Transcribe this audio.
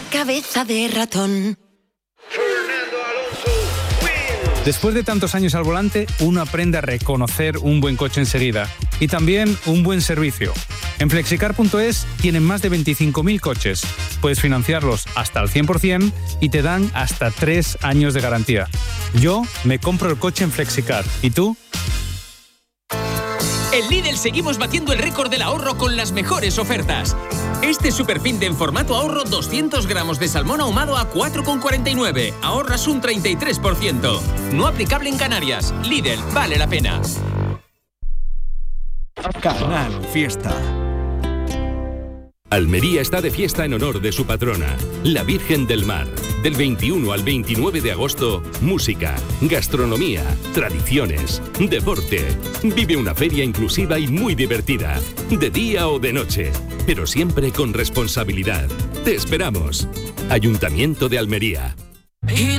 cabeza de ratón. Después de tantos años al volante, uno aprende a reconocer un buen coche enseguida y también un buen servicio. En Flexicar.es tienen más de 25.000 coches. Puedes financiarlos hasta al 100% y te dan hasta 3 años de garantía. Yo me compro el coche en Flexicar. ¿Y tú? En Lidl seguimos batiendo el récord del ahorro con las mejores ofertas. Este superfin de en formato ahorro 200 gramos de salmón ahumado a 4,49. Ahorras un 33%. No aplicable en Canarias. Lidl, vale la pena. Canal Fiesta. Almería está de fiesta en honor de su patrona, la Virgen del Mar. Del 21 al 29 de agosto, música, gastronomía, tradiciones, deporte. Vive una feria inclusiva y muy divertida, de día o de noche, pero siempre con responsabilidad. Te esperamos. Ayuntamiento de Almería.